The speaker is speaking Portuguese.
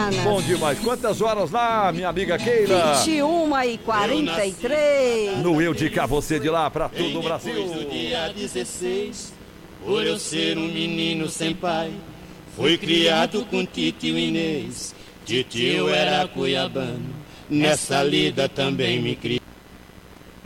bacana. Bom demais. Quantas horas lá, minha amiga Keila? 21h43. No Eu de Cá, você de lá, pra todo o Brasil. Do dia 16, por eu ser um menino sem pai, fui criado com titio Inês. Titio era cuiabano, nessa lida também me criei.